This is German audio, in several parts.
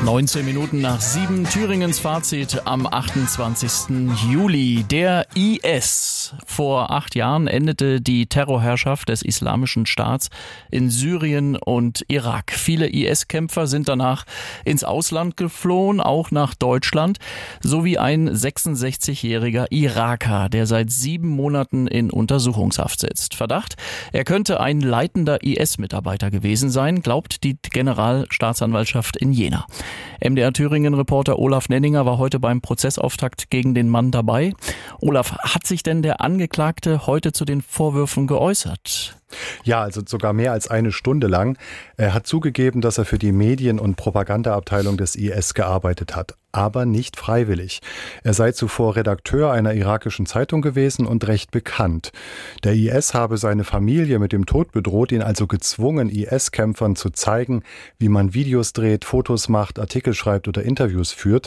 19 Minuten nach 7, Thüringens Fazit am 28. Juli. Der IS. Vor 8 Jahren endete die Terrorherrschaft des Islamischen Staats in Syrien und Irak. Viele IS-Kämpfer sind danach ins Ausland geflohen, auch nach Deutschland, sowie ein 66-jähriger Iraker, der seit 7 Monaten in Untersuchungshaft sitzt. Verdacht, er könnte ein leitender IS-Mitarbeiter gewesen sein, glaubt die Generalstaatsanwaltschaft in Jena. MDR-Thüringen-Reporter Olaf Nenninger war heute beim Prozessauftakt gegen den Mann dabei. Olaf, hat sich denn der Angeklagte heute zu den Vorwürfen geäußert? Ja, also sogar mehr als 1 Stunde lang. Er hat zugegeben, dass er für die Medien- und Propagandaabteilung des IS gearbeitet hat, aber nicht freiwillig. Er sei zuvor Redakteur einer irakischen Zeitung gewesen und recht bekannt. Der IS habe seine Familie mit dem Tod bedroht, ihn also gezwungen, IS-Kämpfern zu zeigen, wie man Videos dreht, Fotos macht, Artikel schreibt oder Interviews führt.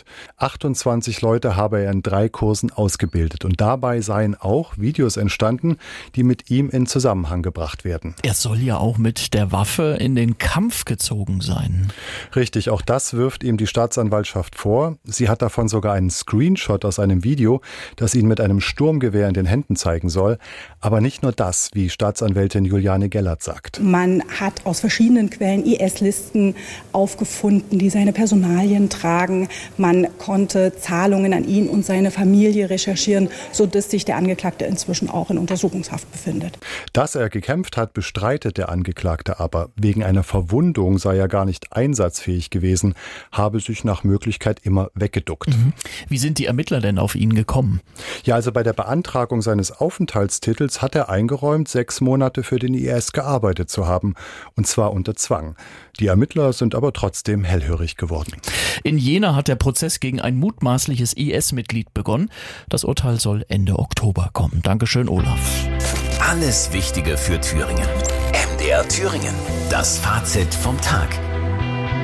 28 Leute habe er in 3 Kursen ausgebildet und dabei seien auch Videos entstanden, die mit ihm in Zusammenhang gebracht werden. Er soll ja auch mit der Waffe in den Kampf gezogen sein. Richtig, auch das wirft ihm die Staatsanwaltschaft vor. Sie hat davon sogar einen Screenshot aus einem Video, das ihn mit einem Sturmgewehr in den Händen zeigen soll. Aber nicht nur das, wie Staatsanwältin Juliane Gellert sagt. Man hat aus verschiedenen Quellen IS-Listen aufgefunden, die seine Personalien tragen. Man konnte Zahlungen an ihn und seine Familie recherchieren, sodass sich der Angeklagte inzwischen auch in Untersuchungshaft befindet. Dass er gekämpft hat, bestreitet der Angeklagte aber. Wegen einer Verwundung sei er gar nicht einsatzfähig gewesen, habe sich nach Möglichkeit immer weggeduckt. Wie sind die Ermittler denn auf ihn gekommen? Ja, also bei der Beantragung seines Aufenthaltstitels hat er eingeräumt, 6 Monate für den IS gearbeitet zu haben, und zwar unter Zwang. Die Ermittler sind aber trotzdem hellhörig geworden. In Jena hat der Prozess gegen ein mutmaßliches IS-Mitglied begonnen. Das Urteil soll Ende Oktober kommen. Dankeschön, Olaf. Alles Wichtige für Thüringen. MDR Thüringen. Das Fazit vom Tag.